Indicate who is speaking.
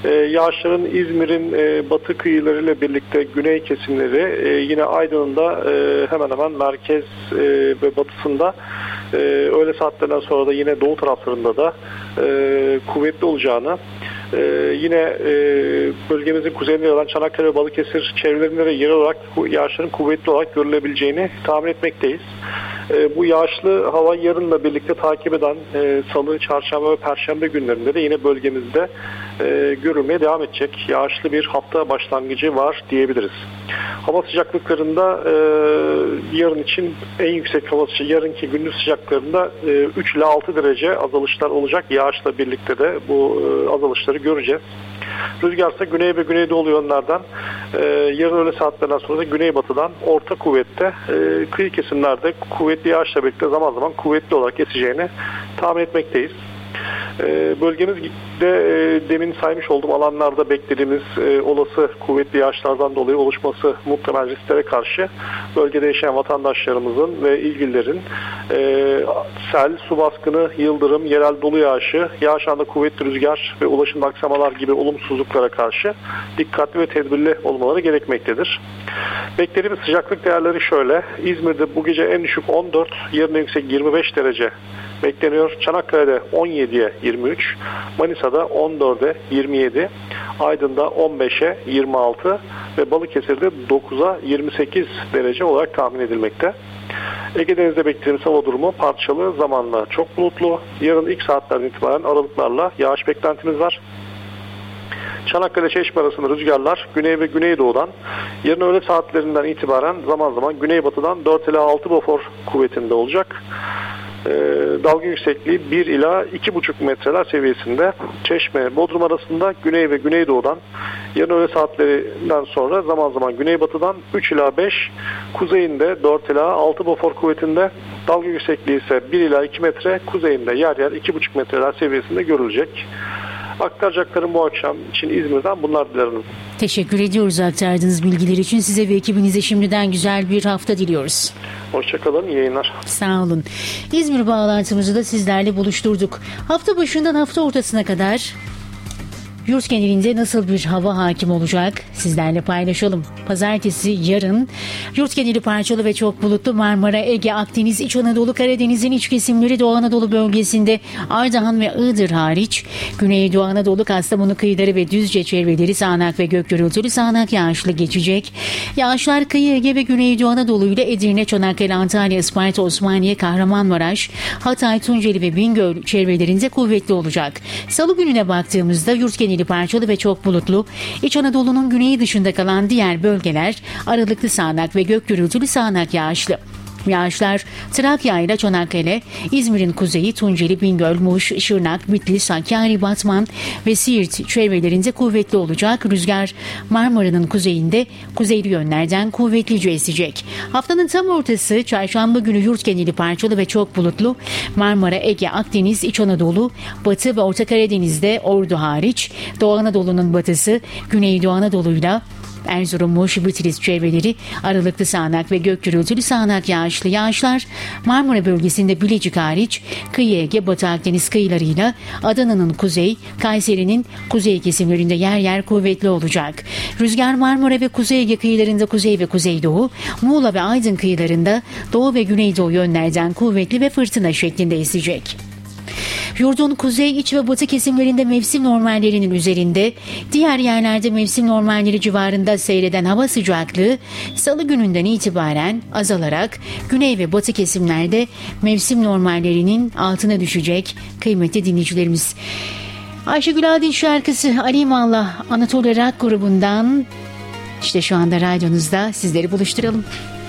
Speaker 1: Yağışların İzmir'in batı kıyılarıyla birlikte güney kesimleri, yine Aydın'ın da hemen hemen merkez ve batısında, öğle saatlerden sonra da yine doğu taraflarında da kuvvetli olacağını, yine bölgemizin kuzeyinde yer alan Çanakkale ve Balıkesir çevrelerinde de yer olarak yağışların kuvvetli olarak görülebileceğini tahmin etmekteyiz. Bu yağışlı hava yarınla birlikte takip eden Salı, Çarşamba ve Perşembe günlerinde de yine bölgemizde görülmeye devam edecek. Yağışlı bir hafta başlangıcı var diyebiliriz. Hava sıcaklıklarında yarın için en yüksek yarınki gündüz sıcaklıklarında 3 ile 6 derece azalışlar olacak. Yağışla birlikte de bu azalışları göreceğiz. Rüzgar ise güney ve güneydoğu yönlerden yarın öğle saatlerden sonra da güneybatıdan orta kuvvette, kıyı kesimlerde kuvvetli yağışla birlikte zaman zaman kuvvetli olarak eseceğini tahmin etmekteyiz. Bölgemizde demin saymış olduğum alanlarda beklediğimiz olası kuvvetli yağışlardan dolayı oluşması muhtemel risklere karşı bölgede yaşayan vatandaşlarımızın ve ilgililerin sel, su baskını, yıldırım, yerel dolu yağışı, yağış anında kuvvetli rüzgar ve ulaşım aksamalar gibi olumsuzluklara karşı dikkatli ve tedbirli olmaları gerekmektedir. Beklediğimiz sıcaklık değerleri şöyle: İzmir'de bu gece en düşük 14, yarın en yüksek 25 derece bekleniyor. Çanakkale'de 17'ye 23, Manisa'da 14'e 27, Aydın'da 15'e 26 ve Balıkesir'de 9'a 28 derece olarak tahmin edilmekte. Ege Denizi'de beklediğimiz hava durumu parçalı, zamanla çok bulutlu. Yarın ilk saatlerden itibaren aralıklarla yağış beklentimiz var. Çanakkale Çeşme arasında rüzgarlar güney ve güneydoğudan, yarın öğle saatlerinden itibaren zaman zaman güneybatıdan 4 ila 6 bofor kuvvetinde olacak. Dalga yüksekliği 1 ila 2,5 metreler seviyesinde. Çeşme, Bodrum arasında güney ve güneydoğudan, yarın öğle saatlerinden sonra zaman zaman güneybatıdan 3 ila 5, kuzeyinde 4 ila 6 bofor kuvvetinde. Dalga yüksekliği ise 1 ila 2 metre, kuzeyinde yer yer 2,5 metreler seviyesinde görülecek. Aktaracaklarım bu akşam için İzmir'den bunlar dilerim.
Speaker 2: Teşekkür ediyoruz aktardığınız bilgiler için. Size ve ekibinize şimdiden güzel bir hafta diliyoruz.
Speaker 1: Hoşçakalın, iyi yayınlar.
Speaker 2: Sağ olun. İzmir bağlantımızı da sizlerle buluşturduk. Hafta başından hafta ortasına kadar yurt genelinde nasıl bir hava hakim olacak sizlerle paylaşalım. Pazartesi yarın yurt geneli parçalı ve çok bulutlu, Marmara, Ege, Akdeniz, İç Anadolu, Karadeniz'in iç kesimleri, Doğu Anadolu bölgesinde Ardahan ve Iğdır hariç, Güneydoğu Anadolu, Kastamonu kıyıları ve Düzce çevreleri sağanak ve gök gürültülü, sağanak yağışlı geçecek. Yağışlar kıyı Ege ve Güneydoğu Anadolu ile Edirne, Çanakkale, Antalya, Isparta, Osmaniye, Kahramanmaraş, Hatay, Tunceli ve Bingöl çevrelerinde kuvvetli olacak. Salı gününe baktığımızda yurt geneli parçalı ve çok bulutlu, İç Anadolu'nun güneyi dışında kalan diğer bölgeler aralıklı sağanak ve gök gürültülü, sağanak yağışlı. Yağışlar Trakya ile Çanakkale, İzmir'in kuzeyi, Tunceli, Bingöl, Muş, Şırnak, Bitlis, Hakkari, Batman ve Siirt çevrelerinde kuvvetli olacak. Rüzgar Marmara'nın kuzeyinde kuzeyli yönlerden kuvvetlice esecek. Haftanın tam ortası çarşamba günü yurt geneli parçalı ve çok bulutlu. Marmara, Ege, Akdeniz, İç Anadolu, Batı ve Orta Karadeniz'de Ordu hariç, Doğu Anadolu'nun batısı, Güneydoğu Anadolu'yla Erzurum, Muş, Bitlis çevreleri aralıklı sağanak ve gök gürültülü, sağanak yağışlı. Yağışlar Marmara bölgesinde Bilecik hariç, kıyı Ege, Batı Akdeniz kıyılarıyla Adana'nın kuzey, Kayseri'nin kuzey kesimlerinde yer yer kuvvetli olacak. Rüzgar Marmara ve Kuzey Ege kıyılarında kuzey ve kuzeydoğu, Muğla ve Aydın kıyılarında doğu ve güneydoğu yönlerden kuvvetli ve fırtına şeklinde esecek. Yurdun kuzey, iç ve batı kesimlerinde mevsim normallerinin üzerinde, diğer yerlerde mevsim normalleri civarında seyreden hava sıcaklığı salı gününden itibaren azalarak güney ve batı kesimlerde mevsim normallerinin altına düşecek kıymetli dinleyicilerimiz. Ayşegül Adil şarkısı Alimallah Anatolia Rock grubundan işte şu anda radyonuzda, sizleri buluşturalım.